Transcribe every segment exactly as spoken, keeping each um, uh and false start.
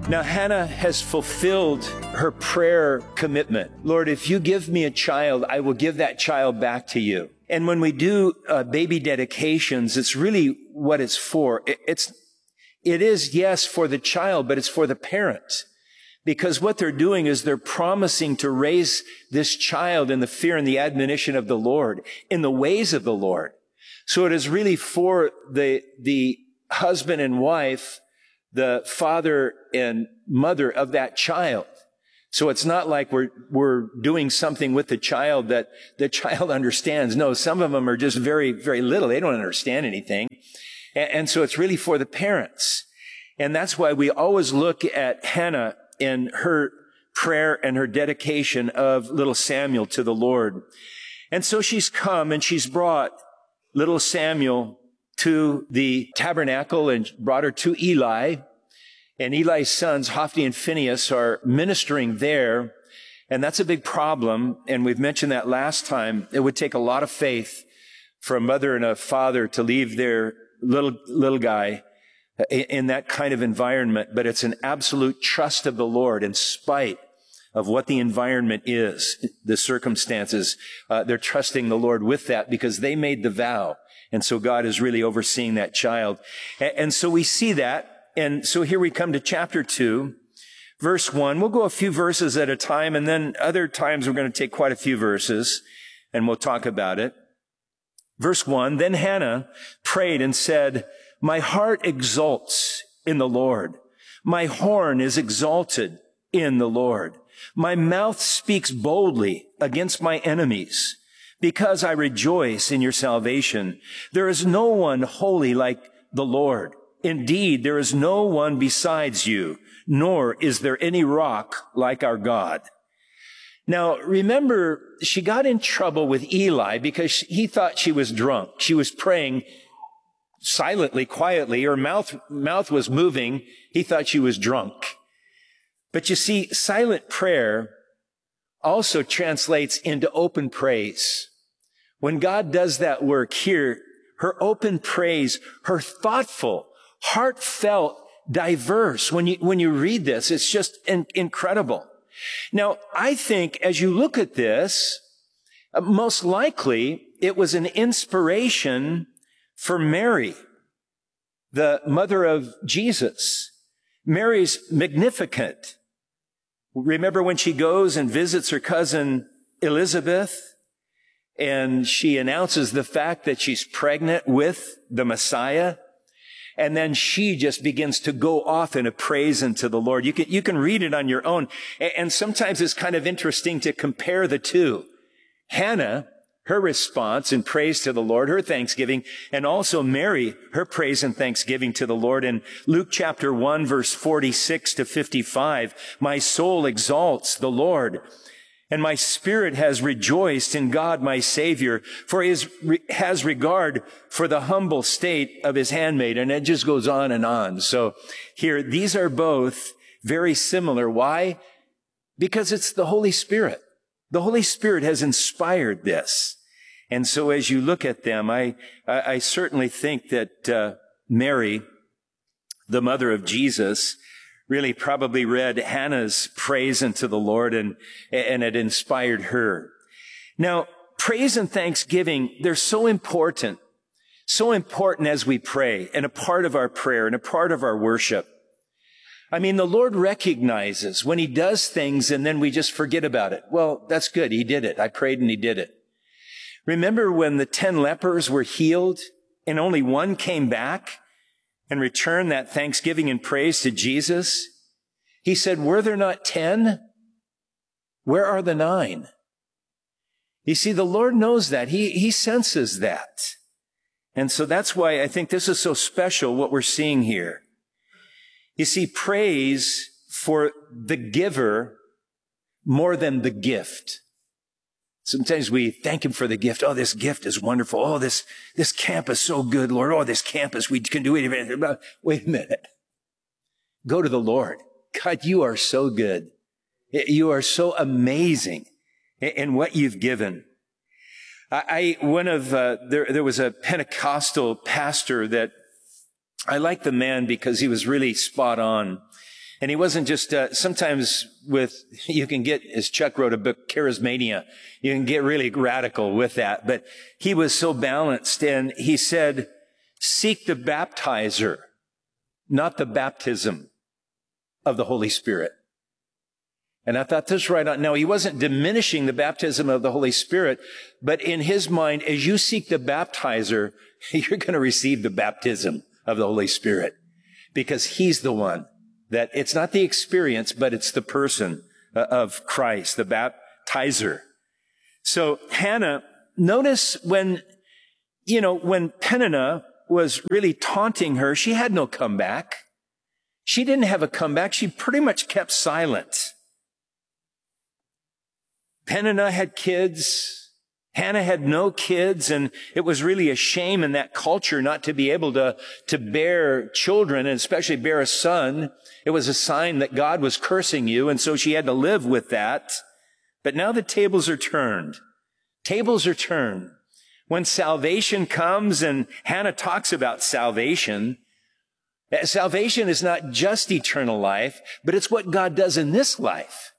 Now, Hannah has fulfilled her prayer commitment. Lord, if you give me a child, I will give that child back to you. And when we do uh, baby dedications, it's really what it's for. It, it's, it is, yes, for the child, but it's for the parent. Because what they're doing is they're promising to raise this child in the fear and the admonition of the Lord, in the ways of the Lord. So it is really for the, the husband and wife, the father and mother of that child. So it's not like we're, we're doing something with the child that the child understands. No, some of them are just very, very little. They don't understand anything. And, and so it's really for the parents. And that's why we always look at Hannah in her prayer and her dedication of little Samuel to the Lord. And so she's come and she's brought little Samuel to the tabernacle and brought her to Eli. And Eli's sons, Hophni and Phinehas, are ministering there. And that's a big problem. And we've mentioned that last time. It would take a lot of faith for a mother and a father to leave their little, little guy in that kind of environment. But it's an absolute trust of the Lord in spite of what the environment is, the circumstances. Uh, they're trusting the Lord with that because they made the vow. And so God is really overseeing that child. And, and so we see that. And so here we come to chapter two, verse one. We'll go a few verses at a time, and then other times we're going to take quite a few verses, and we'll talk about it. Verse one, then Hannah prayed and said, my heart exults in the Lord. My horn is exalted in the Lord. My mouth speaks boldly against my enemies, because I rejoice in your salvation. There is no one holy like the Lord. Indeed, there is no one besides you, nor is there any rock like our God. Now, remember, she got in trouble with Eli because he thought she was drunk. She was praying silently, quietly. Her mouth, mouth was moving. He thought she was drunk. But you see, silent prayer also translates into open praise. When God does that work here, her open praise, her thoughtful, heartfelt, diverse. When you, when you read this, it's just in, incredible. Now, I think as you look at this, uh, most likely it was an inspiration for Mary, the mother of Jesus. Mary's Magnificat. Remember when she goes and visits her cousin Elizabeth, and she announces the fact that she's pregnant with the Messiah? And then she just begins to go off in a praise unto the Lord. You can, you can read it on your own. And sometimes it's kind of interesting to compare the two. Hannah, her response in praise to the Lord, her thanksgiving, and also Mary, her praise and thanksgiving to the Lord. In Luke chapter one, verse forty-six to fifty-five, my soul exalts the Lord, and my spirit has rejoiced in God, my Savior, for he is, has regard for the humble state of his handmaid. And it just goes on and on. So here, these are both very similar. Why? Because it's the Holy Spirit. The Holy Spirit has inspired this. And so as you look at them, I, I, I certainly think that uh, Mary, the mother of Jesus, really probably read Hannah's praise unto the Lord, and, and it inspired her. Now, praise and thanksgiving, they're so important, so important as we pray, and a part of our prayer, and a part of our worship. I mean, the Lord recognizes when he does things and then we just forget about it. Well, that's good. He did it. I prayed and he did it. Remember when the ten lepers were healed and only one came back and returned that thanksgiving and praise to Jesus? He said, were there not ten? Where are the nine? You see, the Lord knows that. He, he senses that. And so that's why I think this is so special, what we're seeing here. You see, praise for the giver more than the gift. Sometimes we thank him for the gift. Oh, this gift is wonderful. Oh, this, this camp is so good, Lord. Oh, this campus, we can do it. Wait a minute. Go to the Lord. God, you are so good. You are so amazing in what you've given. I, I one of, uh, there, there was a Pentecostal pastor that I liked the man because he was really spot on. And he wasn't just, uh, sometimes with, you can get, as Chuck wrote a book, Charismania, you can get really radical with that. But he was so balanced, and he said, seek the baptizer, not the baptism of the Holy Spirit. And I thought this right on. Now, he wasn't diminishing the baptism of the Holy Spirit, but in his mind, as you seek the baptizer, you're going to receive the baptism of the Holy Spirit, because he's the one that, it's not the experience, but it's the person of Christ, the baptizer. So Hannah, notice when, you know, when Peninnah was really taunting her, she had no comeback. She didn't have a comeback. She pretty much kept silent. Peninnah had kids. Hannah had no kids, and it was really a shame in that culture not to be able to, to bear children, and especially bear a son. It was a sign that God was cursing you, and so she had to live with that. But now the tables are turned. Tables are turned. When salvation comes, and Hannah talks about salvation, salvation is not just eternal life, but it's what God does in this life.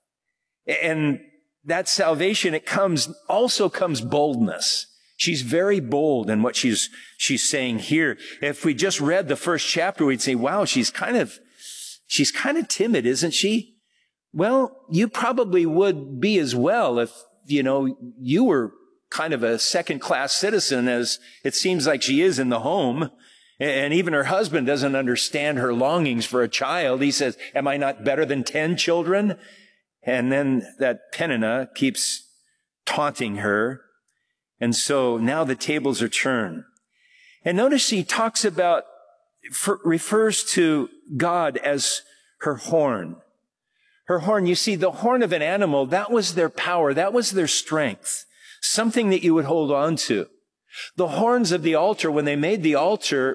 And that salvation, it comes, also comes boldness. She's very bold in what she's, she's saying here. If we just read the first chapter, we'd say, wow, she's kind of, she's kind of timid, isn't she? Well, you probably would be as well if, you know, you were kind of a second-class citizen, as it seems like she is in the home. And even her husband doesn't understand her longings for a child. He says, am I not better than ten children? And then that Peninnah keeps taunting her. And so now the tables are turned. And notice he talks about, for, refers to God as her horn. Her horn, you see, the horn of an animal, that was their power. That was their strength. Something that you would hold on to. The horns of the altar, when they made the altar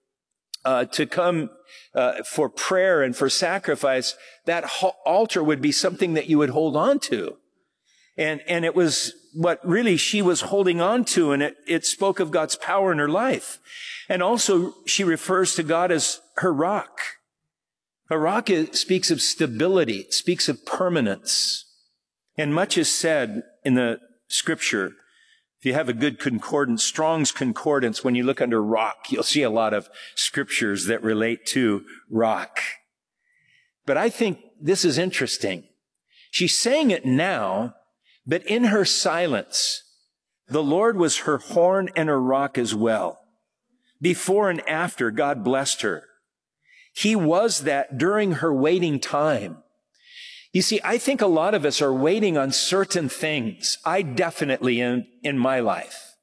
uh, to come uh, for prayer and for sacrifice, that ho- altar would be something that you would hold on to. And, and it was what really she was holding on to, and it, it spoke of God's power in her life. And also she refers to God as her rock. A rock is, speaks of stability. It speaks of permanence. And much is said in the Scripture. If you have a good concordance, Strong's Concordance, when you look under rock, you'll see a lot of scriptures that relate to rock. But I think this is interesting. She's saying it now, but in her silence, the Lord was her horn and her rock as well. Before and after, God blessed her. He was that during her waiting time. You see, I think a lot of us are waiting on certain things. I definitely am in my life.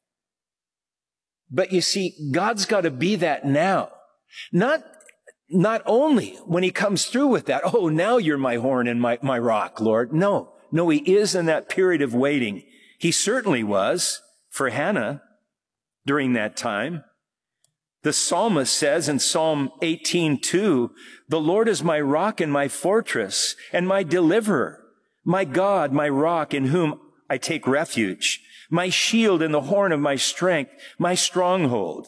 But you see, God's got to be that now. Not, not only when he comes through with that, oh, now you're my horn and my, my rock, Lord. No, no, he is in that period of waiting. He certainly was for Hannah during that time. The psalmist says in Psalm eighteen two, the Lord is my rock and my fortress and my deliverer, my God, my rock in whom I take refuge, my shield and the horn of my strength, my stronghold.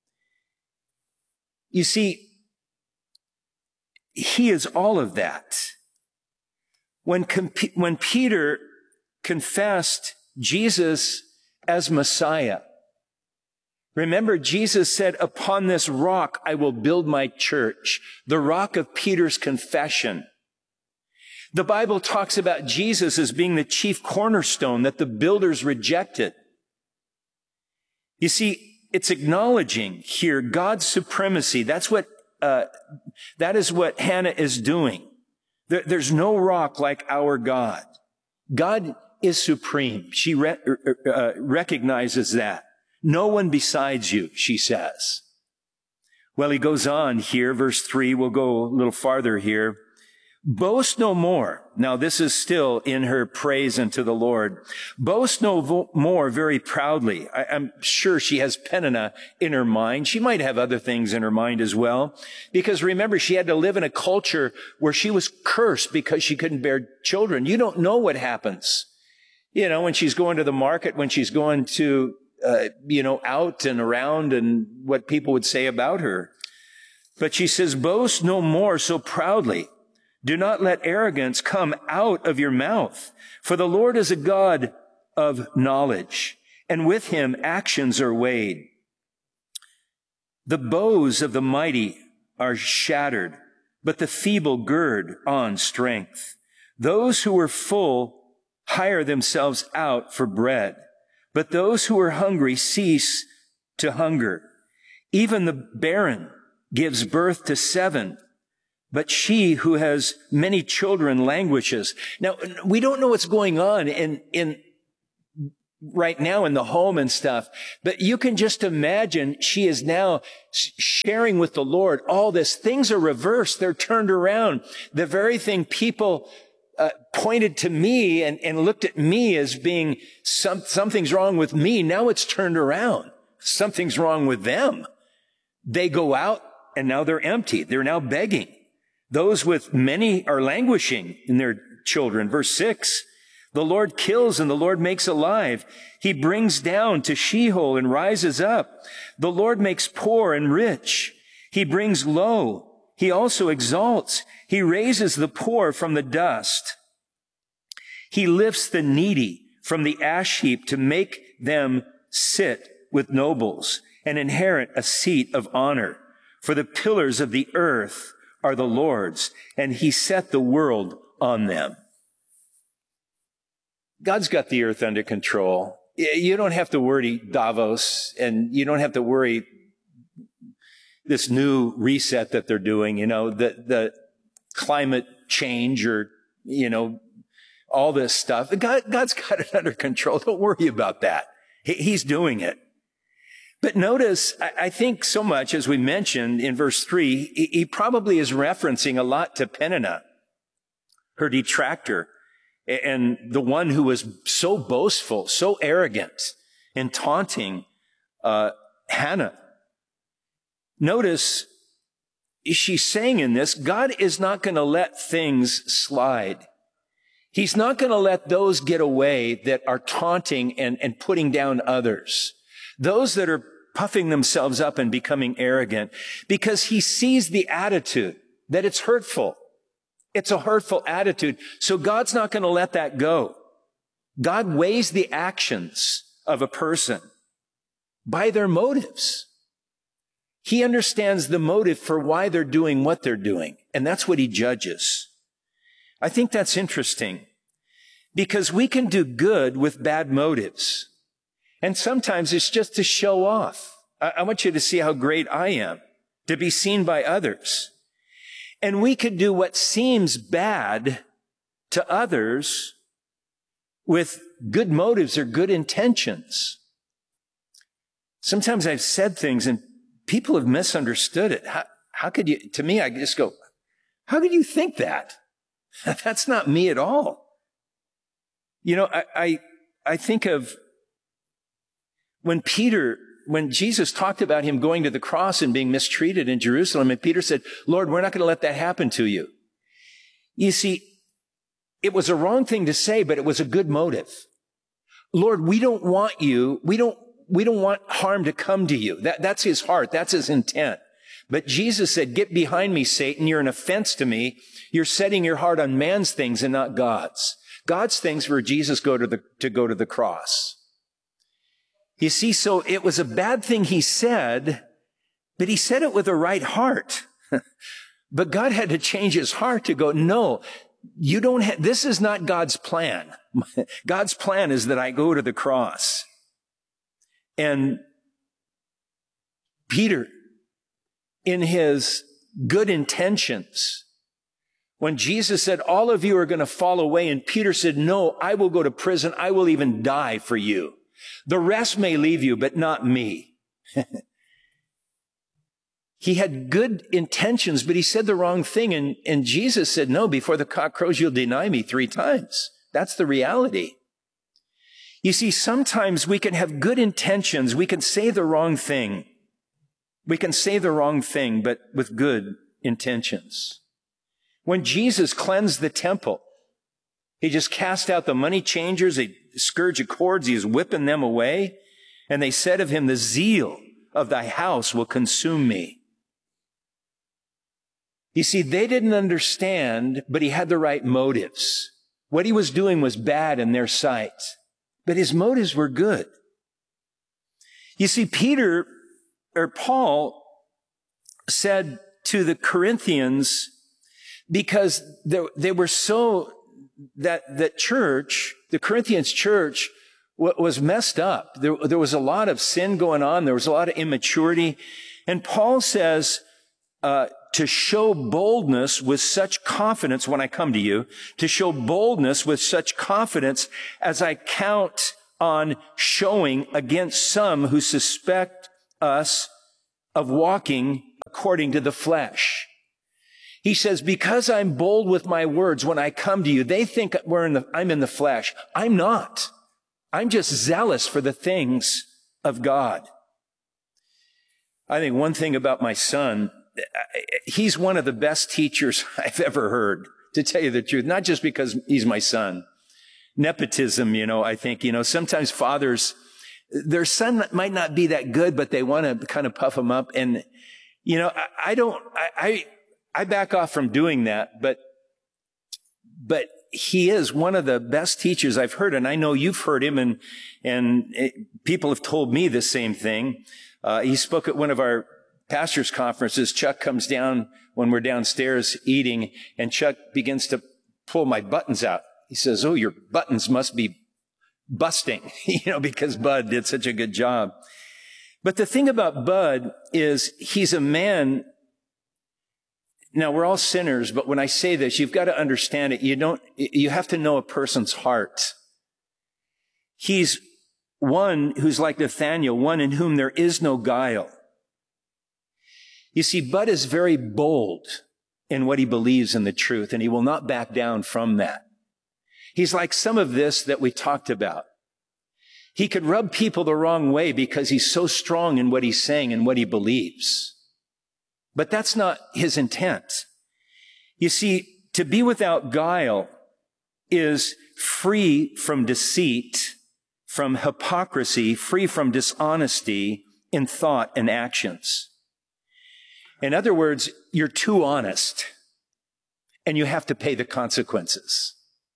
You see, he is all of that. When, comp- when Peter confessed Jesus as Messiah, remember, Jesus said, upon this rock I will build my church, the rock of Peter's confession. The Bible talks about Jesus as being the chief cornerstone that the builders rejected. You see, it's acknowledging here God's supremacy. That's what, uh, that is what Hannah is doing. There, there's no rock like our God. God is supreme. She re- uh, recognizes that. No one besides you, she says. Well, he goes on here, verse three, we'll go a little farther here. Boast no more. Now, this is still in her praise unto the Lord. Boast no vo- more very proudly. I, I'm sure she has Peninnah in her mind. She might have other things in her mind as well. Because remember, she had to live in a culture where she was cursed because she couldn't bear children. You don't know what happens. You know, when she's going to the market, when she's going to Uh, you know, out and around, and what people would say about her. But she says, boast no more so proudly, Do not let arrogance come out of your mouth, for the Lord is a God of knowledge, and with him actions are weighed. The bows of the mighty are shattered, but the feeble gird on strength. Those who are full hire themselves out for bread, but those who are hungry cease to hunger. Even the barren gives birth to seven, but she who has many children languishes. Now, we don't know what's going on in, in right now in the home and stuff, but you can just imagine she is now sharing with the Lord all this. Things are reversed. They're turned around. The very thing people uh, pointed to me and, and looked at me as being some, something's wrong with me. Now it's turned around. Something's wrong with them. They go out and now they're empty. They're now begging. Those with many are languishing in their children. Verse six, the Lord kills and the Lord makes alive. He brings down to Sheol and rises up. The Lord makes poor and rich. He brings low. He also exalts. He raises the poor from the dust. He lifts the needy from the ash heap to make them sit with nobles and inherit a seat of honor. For the pillars of the earth are the Lord's, and he set the world on them. God's got the earth under control. You don't have to worry Davos, and you don't have to worry this new reset that they're doing, you know, the, the climate change or, you know, all this stuff. God, God's got it under control. Don't worry about that. He, he's doing it. But notice, I think so much, as we mentioned in verse three, he probably is referencing a lot to Peninnah, her detractor, and the one who was so boastful, so arrogant, and taunting uh, Hannah. Notice, she's saying in this, God is not going to let things slide. He's not going to let those get away that are taunting and, and putting down others. Those that are puffing themselves up and becoming arrogant, because he sees the attitude, that it's hurtful. It's a hurtful attitude. So God's not going to let that go. God weighs the actions of a person by their motives. He understands the motive for why they're doing what they're doing, and that's what he judges. I think that's interesting, because we can do good with bad motives. And sometimes it's just to show off. I, I want you to see how great I am, to be seen by others. And we could do what seems bad to others with good motives or good intentions. Sometimes I've said things and people have misunderstood it. How, how could you, to me, I just go, how could you think that? That's not me at all. You know, I, I, I think of when Peter, when Jesus talked about him going to the cross and being mistreated in Jerusalem, and Peter said, Lord, we're not going to let that happen to you. You see, it was a wrong thing to say, but it was a good motive. Lord, we don't want you, we don't, we don't want harm to come to you. That, that's his heart. That's his intent. But Jesus said, get behind me, Satan. You're an offense to me. You're setting your heart on man's things and not God's. God's things for Jesus go to the, to go to the cross. You see, so it was a bad thing he said, but he said it with a right heart. But God had to change his heart to go, no, you don't have, this is not God's plan. God's plan is that I go to the cross. And Peter, in his good intentions, when Jesus said, all of you are going to fall away, and Peter said, no, I will go to prison. I will even die for you. The rest may leave you, but not me. He had good intentions, but he said the wrong thing. And, and Jesus said, no, before the cock crows, you'll deny me three times. That's the reality. You see, sometimes we can have good intentions. We can say the wrong thing. We can say the wrong thing, but with good intentions. When Jesus cleansed the temple, he just cast out the money changers, the scourge of cords, he was whipping them away. And they said of him, the zeal of thy house will consume me. You see, they didn't understand, but he had the right motives. What he was doing was bad in their sight, but his motives were good. You see, Peter or Paul said to the Corinthians, because they, they were so, that, that church, the Corinthians church was messed up. There, there was a lot of sin going on. There was a lot of immaturity. And Paul says, uh, to show boldness with such confidence when I come to you, to show boldness with such confidence as I count on showing against some who suspect us of walking according to the flesh. He says, because I'm bold with my words when I come to you, they think we're in the, I'm in the flesh. I'm not. I'm just zealous for the things of God. I think one thing about my son, he's one of the best teachers I've ever heard, to tell you the truth, not just because he's my son. Nepotism, you know, I think, you know, sometimes fathers, their son might not be that good, but they want to kind of puff him up. And, you know, I, I don't, I, I, I back off from doing that, but, but he is one of the best teachers I've heard. And I know you've heard him, and, and it, people have told me the same thing. Uh, he spoke at one of our pastors' conferences. Chuck comes down when we're downstairs eating, and Chuck begins to pull my buttons out. He says, oh, your buttons must be busting, you know, because Bud did such a good job. But the thing about Bud is he's a man. Now, we're all sinners, but when I say this, you've got to understand it. You don't, you have to know a person's heart. He's one who's like Nathaniel, one in whom there is no guile. You see, Bud is very bold in what he believes in the truth, and he will not back down from that. He's like some of this that we talked about. He could rub people the wrong way because he's so strong in what he's saying and what he believes. But that's not his intent. You see, to be without guile is free from deceit, from hypocrisy, free from dishonesty in thought and actions. In other words, you're too honest, and you have to pay the consequences.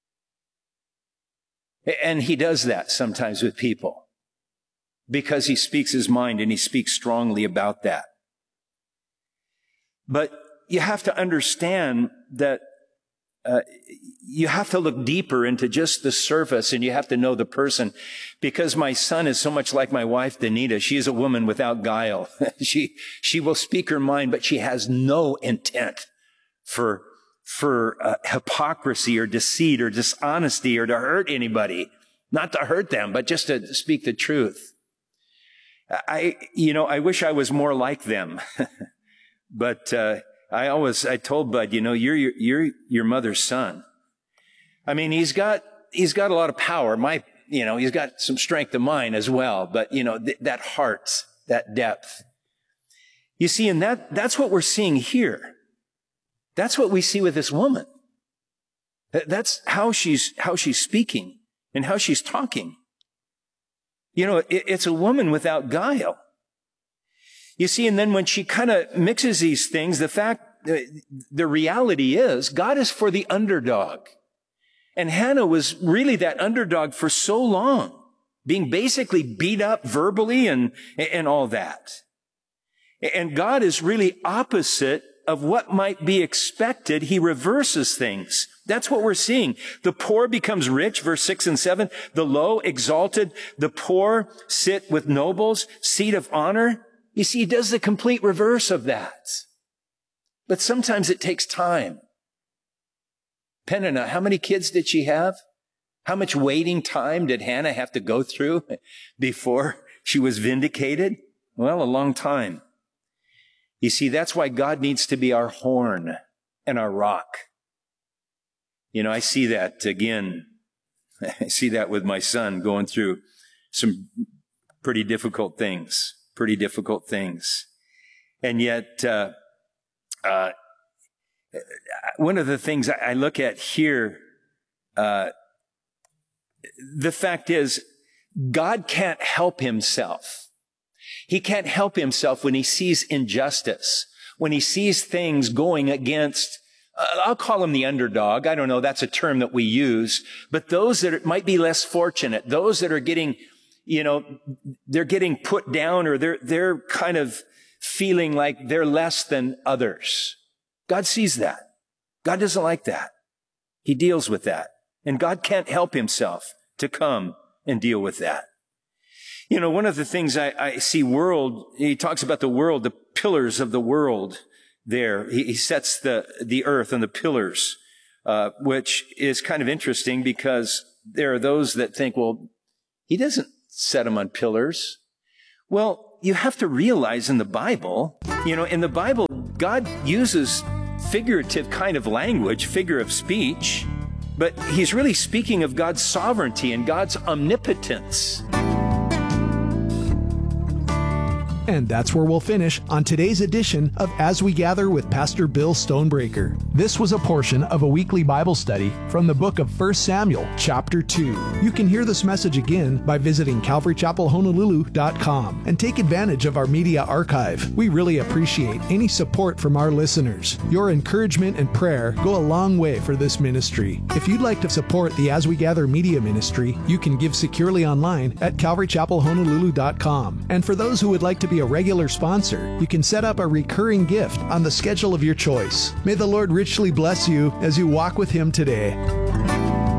And he does that sometimes with people because he speaks his mind and he speaks strongly about that. But you have to understand that uh, you have to look deeper into just the surface, and you have to know the person. Because my son is so much like my wife, Danita. She is a woman without guile. she she will speak her mind, but she has no intent for for uh, hypocrisy or deceit or dishonesty or to hurt anybody. Not to hurt them, but just to speak the truth. I, you know, I wish I was more like them. But uh, I always, I told Bud, you know, you're, you're you're your mother's son. I mean, he's got he's got a lot of power. My, you know, he's got some strength of mind as well. But you know, th- that heart, that depth. You see, and that that's what we're seeing here. That's what we see with this woman. That's how she's how she's speaking and how she's talking. You know, it, it's a woman without guile. You see, and then when she kind of mixes these things, the fact, the reality is, God is for the underdog. And Hannah was really that underdog for so long, being basically beat up verbally and, and all that. And God is really opposite of what might be expected. He reverses things. That's what we're seeing. The poor becomes rich, verse six and seven. The low exalted, the poor sit with nobles, seat of honor. You see, he does the complete reverse of that. But sometimes it takes time. Peninnah, how many kids did she have? How much waiting time did Hannah have to go through before she was vindicated? Well, a long time. You see, that's why God needs to be our horn and our rock. You know, I see that again. I see that with my son going through some pretty difficult things, pretty difficult things. And yet, uh, uh, one of the things I look at here, uh, the fact is, God can't help himself. He can't help himself when he sees injustice, when he sees things going against, uh, I'll call them the underdog. I don't know. That's a term that we use. But those that might be less fortunate, those that are getting, you know, they're getting put down, or they're, they're kind of feeling like they're less than others. God sees that. God doesn't like that. He deals with that. And God can't help himself to come and deal with that. You know, one of the things I, I see world, he talks about the world, the pillars of the world there. He, he sets the, the earth on the pillars, uh, which is kind of interesting because there are those that think, well, he doesn't set them on pillars. Well, you have to realize in the Bible, you know, in the Bible, God uses figurative kind of language, figure of speech, but he's really speaking of God's sovereignty and God's omnipotence. And that's where we'll finish on today's edition of As We Gather with Pastor Bill Stonebreaker. This was a portion of a weekly Bible study from the book of First Samuel, chapter two. You can hear this message again by visiting calvary chapel honolulu dot com and take advantage of our media archive. We really appreciate any support from our listeners. Your encouragement and prayer go a long way for this ministry. If you'd like to support the As We Gather media ministry, you can give securely online at calvary chapel honolulu dot com. And for those who would like to be a regular sponsor, you can set up a recurring gift on the schedule of your choice. May the Lord richly bless you as you walk with Him today.